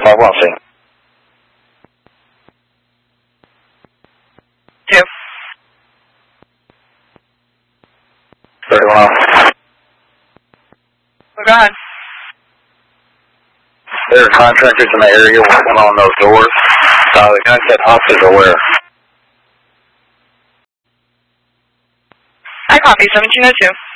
510. 2. 31 off. Go ahead. There are contractors in the area working on those doors. The guy said hostage are where? I copy 1702.